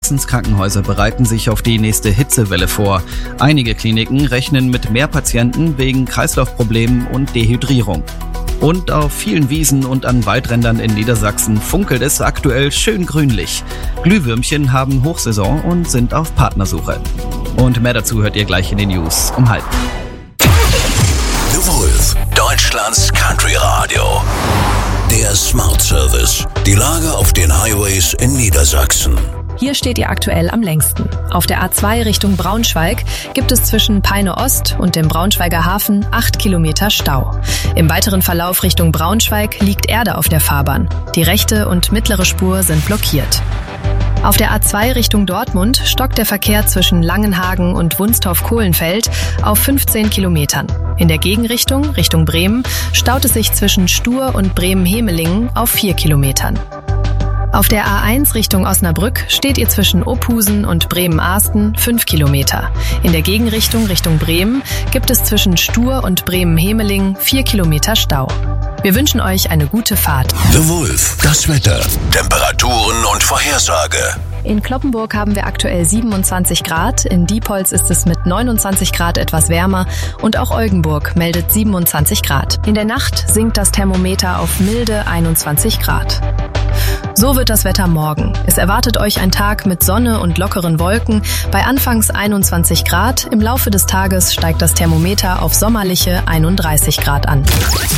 Niedersachsens Krankenhäuser bereiten sich auf die nächste Hitzewelle vor. Einige Kliniken rechnen mit mehr Patienten wegen Kreislaufproblemen und Dehydrierung. Und auf vielen Wiesen und an Waldrändern in Niedersachsen funkelt es aktuell schön grünlich. Glühwürmchen haben Hochsaison und sind auf Partnersuche. Und mehr dazu hört ihr gleich in den News um 12:30. The Wolf, Deutschlands Country Radio. Der Smart Service. Die Lage auf den Highways in Niedersachsen. Hier steht ihr aktuell am längsten. Auf der A2 Richtung Braunschweig gibt es zwischen Peine Ost und dem Braunschweiger Hafen 8 Kilometer Stau. Im weiteren Verlauf Richtung Braunschweig liegt Erde auf der Fahrbahn. Die rechte und mittlere Spur sind blockiert. Auf der A2 Richtung Dortmund stockt der Verkehr zwischen Langenhagen und Wunstorf-Kohlenfeld auf 15 Kilometern. In der Gegenrichtung, Richtung Bremen, staut es sich zwischen Stur und Bremen-Hemelingen auf 4 Kilometern. Auf der A1 Richtung Osnabrück steht ihr zwischen Ophusen und Bremen-Ahsten 5 Kilometer. In der Gegenrichtung Richtung Bremen gibt es zwischen Stur und Bremen-Hemelingen 4 Kilometer Stau. Wir wünschen euch eine gute Fahrt. The Wolf, das Wetter, Temperaturen und Vorhersage. In Cloppenburg haben wir aktuell 27 Grad, in Diepholz ist es mit 29 Grad etwas wärmer und auch Oldenburg meldet 27 Grad. In der Nacht sinkt das Thermometer auf milde 21 Grad. So wird das Wetter morgen. Es erwartet euch ein Tag mit Sonne und lockeren Wolken bei anfangs 21 Grad. Im Laufe des Tages steigt das Thermometer auf sommerliche 31 Grad an.